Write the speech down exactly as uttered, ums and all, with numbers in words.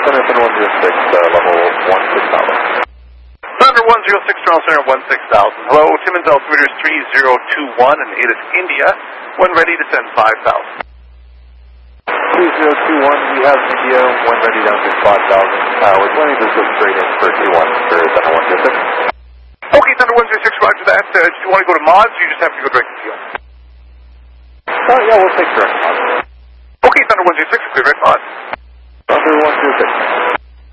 Thunder one zero six, uh, level one six thousand. Thunder one zero six, Toronto Center one six thousand. Hello, Timmins altimeter is three zero two one and it is India. When ready, descend five thousand. three zero two one, we have India, when ready down to five thousand. Uh, we're planning to go straight in for two one for Thunder one zero six. Okay, Thunder one zero six, roger that. Uh, do you want to go to mods or you just have to go direct to field? Uh, yeah, we'll take direct mod. Okay, Thunder one zero six, clear direct mod. Thunder one zero six.